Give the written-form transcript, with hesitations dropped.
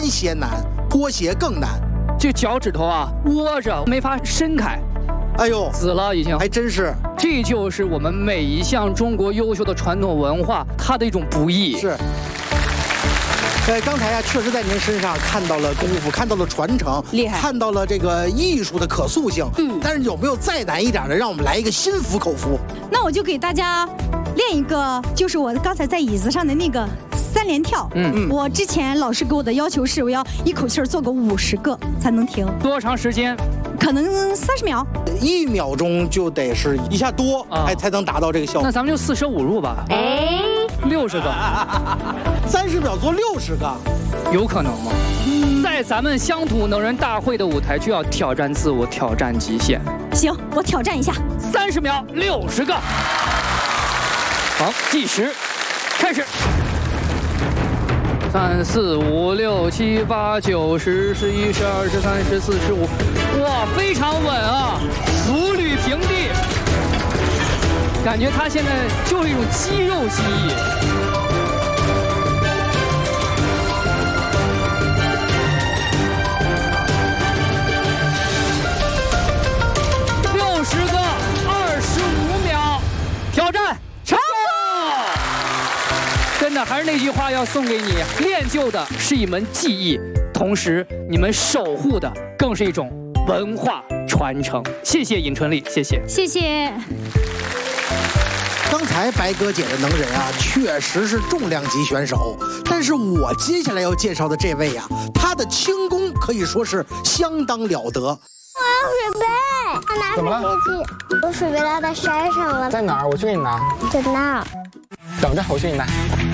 鞋难，脱鞋更难。 这脚趾头啊，窝着没法伸开。 哎呦， 死了已经， 还真是。 这就是我们每一项中国优秀的传统文化，它的一种不易。 是。刚才呀，确实在您身上看到了功夫，看到了传承， 厉害， 看到了这个艺术的可塑性。但是有没有再难一点的，让我们来一个心服口服？ 那我就给大家练一个，就是我刚才在椅子上的那个3连跳。我之前老师给我的要求是，我要一口气做个50个才能停。 多长时间？ 可能30秒。 1秒钟就得是一下多，才能达到这个效果。 那咱们就四舍五入吧。60个 ，30秒做60个， 有可能吗？在咱们乡土能人大会的舞台，就要挑战自我，挑战极限。 行，我挑战一下 ，30秒60个。好，计时，开始。3、4、5、6、7、8、9、10、11、12、13、14、15，哇，非常稳啊，如履平地。感觉他现在就是一种肌肉记忆。60个，25秒，挑战成功！真的，还是那句话要送给你：练就的是一门技艺，同时你们守护的更是一种文化传承。谢谢尹春丽，谢谢， 谢谢。 刚才白鸽姐的能人啊，确实是重量级选手，但是我接下来要介绍的这位啊，他的轻功可以说是相当了得。 我要水杯，我拿水杯去。我水杯落在山上了。 在哪儿？我去给你拿。 在那儿。 等着，我去给你拿。